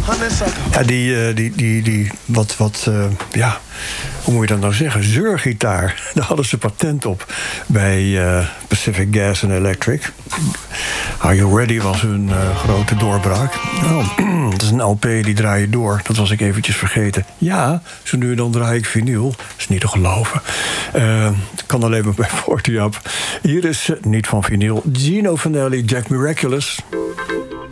Ja, ja, hoe moet je dat nou zeggen? Zeurgitaar, daar hadden ze patent op bij Pacific Gas and Electric. Are You Ready was hun grote doorbraak. Nou, dat is een LP, die draai je door. Dat was ik eventjes vergeten. Ja, zo nu en dan draai ik vinyl. Dat is niet te geloven. Kan alleen maar bij 40 Up. Hier is, niet van vinyl, Gino Vanelli, Jack Miraculous.